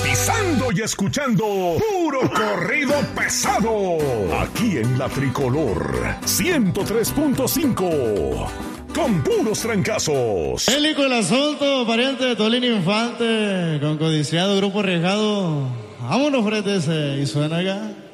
Sintonizando y escuchando puro corrido pesado. Aquí en la Tricolor 103.5. Con puros trancazos. Hélico el asunto, pariente de Tolín Infante, con codiciado grupo arriesgado. Vámonos, frente ese, y suena acá.